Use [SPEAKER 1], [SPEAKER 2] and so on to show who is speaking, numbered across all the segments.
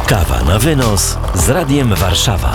[SPEAKER 1] Kawa na wynos z Radiem Warszawa.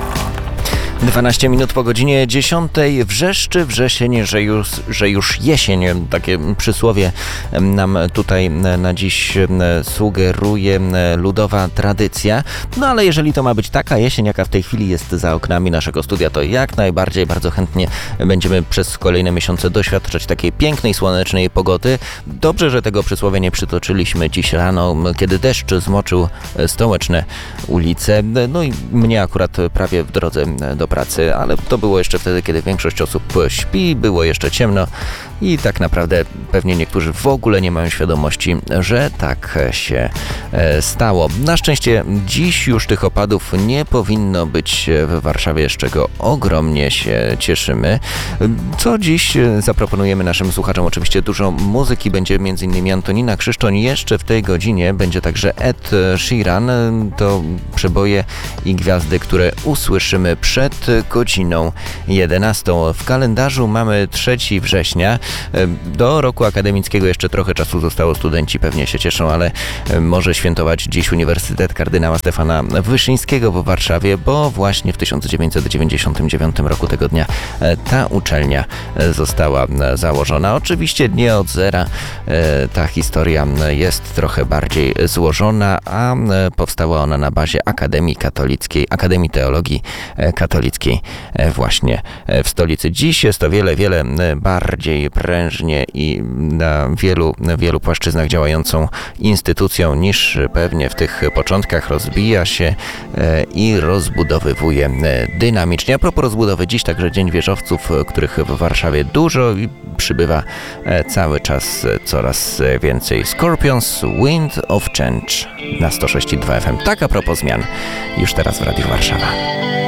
[SPEAKER 2] 12 minut po godzinie 10. Wrzeszczy wrzesień, że już jesień. Takie przysłowie nam tutaj na dziś sugeruje ludowa tradycja. No ale jeżeli to ma być taka jesień, jaka w tej chwili jest za oknami naszego studia, to jak najbardziej, bardzo chętnie będziemy przez kolejne miesiące doświadczać takiej pięknej, słonecznej pogody. Dobrze, że tego przysłowia nie przytoczyliśmy dziś rano, kiedy deszcz zmoczył stołeczne ulice. No i mnie akurat prawie w drodze do pracy, ale to było jeszcze wtedy, kiedy większość osób śpi, było jeszcze ciemno i tak naprawdę pewnie niektórzy w ogóle nie mają świadomości, że tak się stało. Na szczęście dziś już tych opadów nie powinno być w Warszawie, z czego ogromnie się cieszymy. Co dziś zaproponujemy naszym słuchaczom? Oczywiście dużo muzyki, będzie m.in. Antonina Krzysztoń, jeszcze w tej godzinie będzie także Ed Sheeran. To przeboje i gwiazdy, które usłyszymy przed godziną 11. W kalendarzu mamy 3 września. Do roku akademickiego jeszcze trochę czasu zostało, studenci pewnie się cieszą, ale może świętować dziś Uniwersytet Kardynała Stefana Wyszyńskiego w Warszawie, bo właśnie w 1999 roku tego dnia ta uczelnia została założona. Oczywiście nie od zera, ta historia jest trochę bardziej złożona, a powstała ona na bazie Akademii Teologii Katolickiej właśnie w stolicy. Dziś jest to wiele bardziej prężnie i na wielu płaszczyznach działającą instytucją niż pewnie w tych początkach. Rozbija się i rozbudowywuje dynamicznie. A propos rozbudowy, dziś także Dzień Wieżowców, których w Warszawie dużo i przybywa cały czas coraz więcej. Scorpions, Wind of Change na 106.2 FM. Tak a propos zmian, już teraz w Radiu Warszawa.